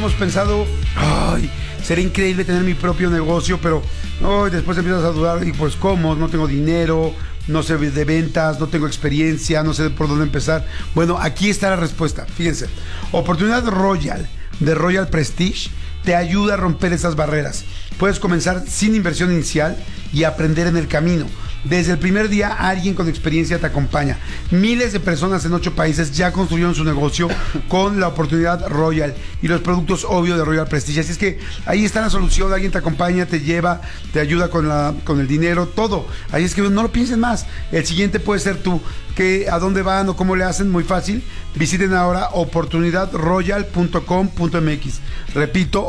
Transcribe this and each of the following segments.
hemos pensado, ay, sería increíble tener mi propio negocio, pero después empiezas a dudar, y pues ¿cómo? No tengo dinero, no sé de ventas, no tengo experiencia, no sé por dónde empezar. Bueno, aquí está la respuesta, fíjense. Oportunidad Royal, de Royal Prestige, te ayuda a romper esas barreras. Puedes comenzar sin inversión inicial y aprender en el camino. Desde el primer día, alguien con experiencia te acompaña. Miles de personas en 8 países ya construyeron su negocio con la Oportunidad Royal y los productos obvio de Royal Prestige. Así es que ahí está la solución. Alguien te acompaña, te lleva, te ayuda con el dinero, todo. Ahí es que no lo piensen más. El siguiente puede ser tú. ¿A dónde van o cómo le hacen? Muy fácil. Visiten ahora oportunidadroyal.com.mx. Repito,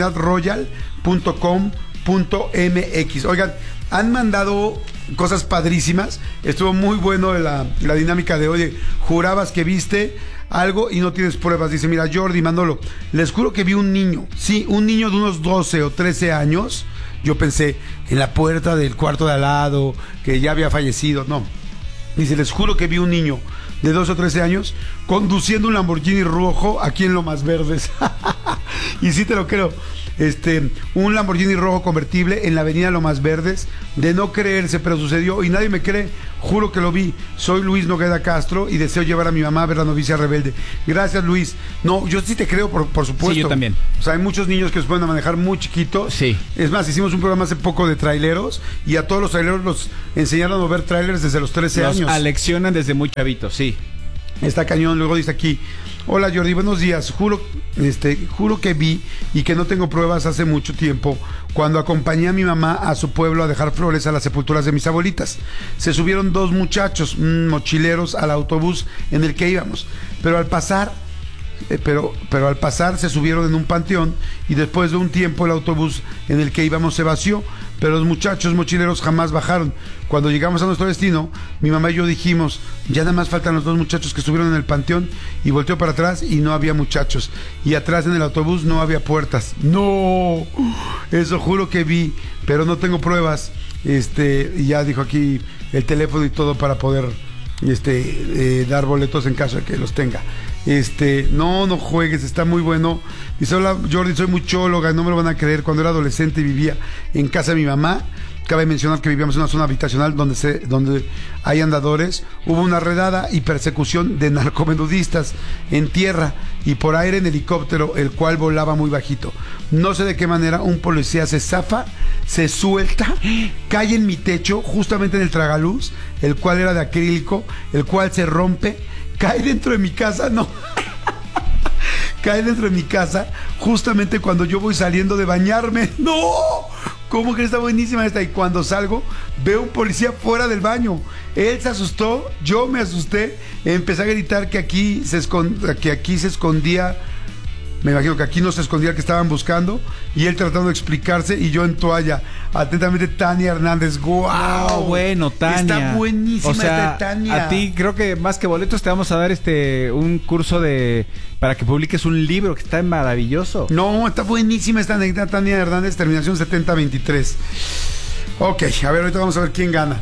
oportunidadroyal.com.mx. Oigan, han mandado cosas padrísimas. Estuvo muy bueno la dinámica de hoy. Jurabas que viste algo y no tienes pruebas. Dice, mira, Jordi, Manolo, les juro que vi un niño. Sí, un niño de unos 12 o 13 años. Yo pensé en la puerta del cuarto de al lado, que ya había fallecido. No. Dice, les juro que vi un niño de 12 o 13 años conduciendo un Lamborghini rojo aquí en Lomas Verdes. Y sí te lo creo. Un Lamborghini rojo convertible en la avenida Lomas Verdes, de no creerse, pero sucedió y nadie me cree, juro que lo vi. Soy Luis Nogueda Castro y deseo llevar a mi mamá a ver La novicia rebelde. Gracias, Luis. No, yo sí te creo, por supuesto. Sí, yo también. O sea, hay muchos niños que se pueden manejar muy chiquitos. Sí. Es más, hicimos un programa hace poco de traileros y a todos los traileros los enseñaron a ver trailers desde los 13 años. Los aleccionan desde muy chavitos, sí. Está cañón. Luego dice aquí, hola Jordi, buenos días. Juro que vi y que no tengo pruebas hace mucho tiempo cuando acompañé a mi mamá a su pueblo a dejar flores a las sepulturas de mis abuelitas. Se subieron 2 muchachos mochileros al autobús en el que íbamos, pero al pasar se subieron en un panteón y después de un tiempo el autobús en el que íbamos se vació, pero los muchachos mochileros jamás bajaron. Cuando llegamos a nuestro destino, mi mamá y yo dijimos, ya nada más faltan los 2 muchachos que estuvieron en el panteón, y volteó para atrás y no había muchachos, y atrás en el autobús no había puertas. No, eso juro que vi, pero no tengo pruebas. Y ya dijo aquí el teléfono y todo para poder dar boletos en caso de que los tenga. No juegues, está muy bueno. Dice, hola Jordi, soy muchóloga, no me lo van a creer. Cuando era adolescente y vivía en casa de mi mamá, cabe mencionar que vivíamos en una zona habitacional donde hay andadores. Hubo una redada y persecución de narcomenudistas en tierra y por aire en helicóptero, el cual volaba muy bajito. No sé de qué manera un policía se zafa, se suelta, cae en mi techo, justamente en el tragaluz, el cual era de acrílico, el cual se rompe, cae dentro de mi casa, no. Cae dentro de mi casa justamente cuando yo voy saliendo de bañarme. ¡No! ¿Cómo que está buenísima esta? Y cuando salgo, veo un policía fuera del baño. Él se asustó, yo me asusté, empecé a gritar que aquí se escondía. Me imagino que aquí no se escondía el que estaban buscando, y él tratando de explicarse y yo en toalla. Atentamente, Tania Hernández. ¡Guau! Bueno, Tania. Está buenísima, o sea, esta Tania. A ti creo que más que boletos te vamos a dar un curso para que publiques un libro que está maravilloso. No, está buenísima esta anécdota, Tania Hernández, terminación 7023. Ok, a ver, ahorita vamos a ver quién gana.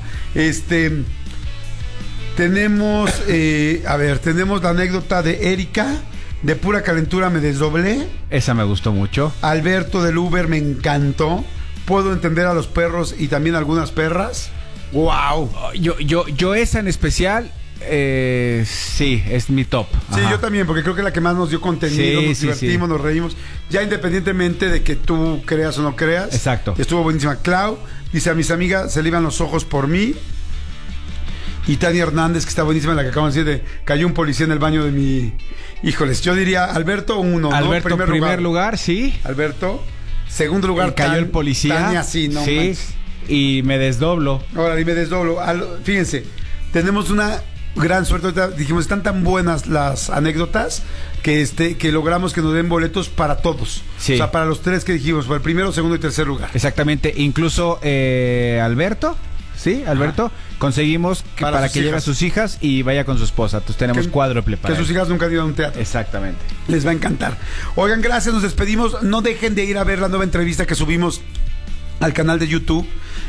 Tenemos la anécdota de Erika. De pura calentura me desdoblé. Esa me gustó mucho. Alberto del Uber me encantó. Puedo entender a los perros y también a algunas perras. ¡Wow! Yo esa en especial, sí, es mi top. Sí, Ajá. yo también, porque creo que es la que más nos dio contenido, nos divertimos, nos reímos. Ya independientemente de que tú creas o no creas. Exacto. Estuvo buenísima. Clau dice, a mis amigas se le iban los ojos por mí. Y Tania Hernández, que está buenísima, la que acaban de decir, cayó un policía en el baño de mi... Híjoles, yo diría Alberto 1, Alberto, ¿no? primer lugar, sí. Alberto. Segundo lugar, cayó el policía. Tania, sí, no sí. manches. Y me desdoblo. Ahora, y me desdoblo. Fíjense, tenemos una gran suerte. Ahorita dijimos, están tan buenas las anécdotas que logramos que nos den boletos para todos. Sí. O sea, para los 3 que dijimos, para el primero, segundo y tercer lugar. Exactamente. Incluso Alberto. Sí, Alberto, conseguimos para que lleve a sus hijas y vaya con su esposa. Entonces tenemos cuádruple para que sus hijas nunca han ido a un teatro. Exactamente. Les va a encantar. Oigan, gracias, nos despedimos. No dejen de ir a ver la nueva entrevista que subimos al canal de YouTube.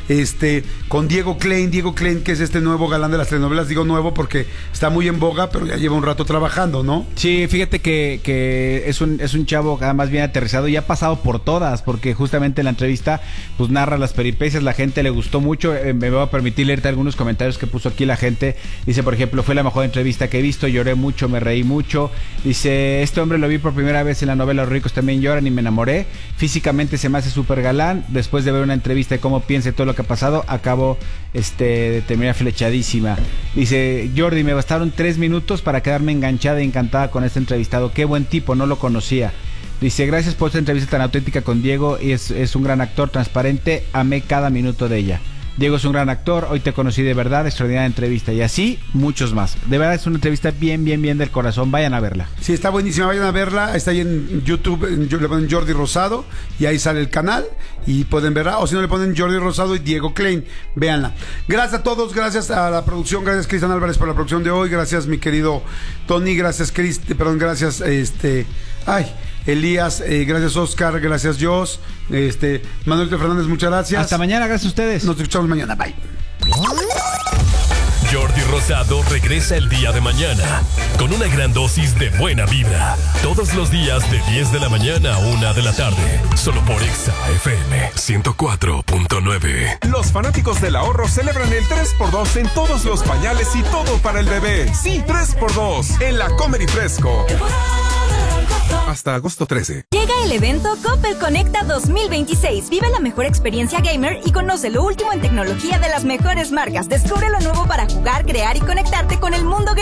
con Diego Klein, que es este nuevo galán de las telenovelas. Digo nuevo porque está muy en boga, pero ya lleva un rato trabajando, ¿no? Sí, fíjate que es un chavo además bien aterrizado y ha pasado por todas, porque justamente en la entrevista pues narra las peripecias, la gente le gustó mucho. Me voy a permitir leerte algunos comentarios que puso aquí la gente. Dice, por ejemplo, fue la mejor entrevista que he visto, lloré mucho, me reí mucho. Dice, este hombre lo vi por primera vez en la novela Los ricos también lloran y me enamoré. Físicamente se me hace súper galán. Después de ver una entrevista de cómo piensa todo lo que ha pasado, acabo de terminar flechadísima. Dice, Jordi, me bastaron 3 minutos para quedarme enganchada e encantada con este entrevistado. Qué buen tipo, no lo conocía. Dice, gracias por esta entrevista tan auténtica con Diego. Es un gran actor, transparente, amé cada minuto de ella. Diego es un gran actor, hoy te conocí de verdad, extraordinaria entrevista. Y así, muchos más. De verdad es una entrevista bien del corazón, vayan a verla. Sí, está buenísima, vayan a verla. Está ahí en YouTube, le ponen Jordi Rosado y ahí sale el canal y pueden verla. O si no, le ponen Jordi Rosado y Diego Klein, véanla. Gracias a todos, gracias a la producción, gracias Cristian Álvarez por la producción de hoy, gracias mi querido Tony, gracias gracias Elías, gracias Oscar, gracias Jos, Manuel Fernández, muchas gracias. Hasta mañana, gracias a ustedes. Nos escuchamos mañana, bye. Jordi Rosado regresa el día de mañana con una gran dosis de buena vibra. Todos los días de 10 de la mañana a 1 de la tarde. Solo por Exa FM 104.9. Los fanáticos del ahorro celebran el 3x2 en todos los pañales y todo para el bebé. Sí, 3x2 en la Comer y Fresco. Hasta agosto 13. Llega el evento Coppel Conecta 2026. Vive la mejor experiencia gamer y conoce lo último en tecnología de las mejores marcas. Descubre lo nuevo para jugar, crear y conectarte con el mundo gamer.